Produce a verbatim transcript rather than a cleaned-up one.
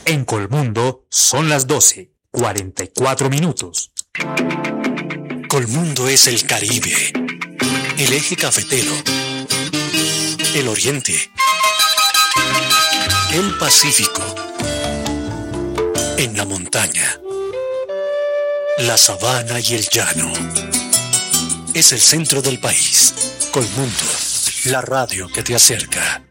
En Colmundo son las doce, cuarenta y cuatro minutos. Colmundo es el Caribe, el eje cafetero, el Oriente, el Pacífico, en la montaña, la sabana y el llano. Es el centro del país. Colmundo, la radio que te acerca.